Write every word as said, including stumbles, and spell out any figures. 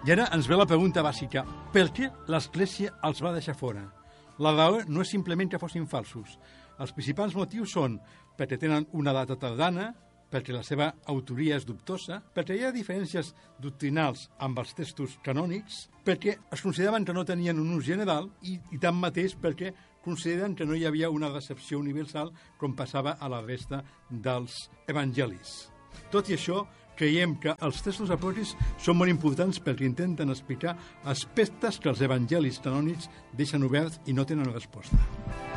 I ara ens ve la pregunta bàsica. Per què l'Església els va deixar fora? La raó no és simplement que fossin falsos. Els principals motius són perquè tenen una data tardana, perquè la seva autoria és dubtosa, perquè hi ha diferències doctrinals amb els textos canònics, perquè es consideraven que no tenien un ús general i, i tanmateix perquè consideren que no hi havia una recepció universal com passava a la resta dels evangelis. Tot i això, creiem que els textos apòcrifs són molt importants perquè intenten explicar aspectes que els evangelis canònics deixen oberts i no tenen resposta.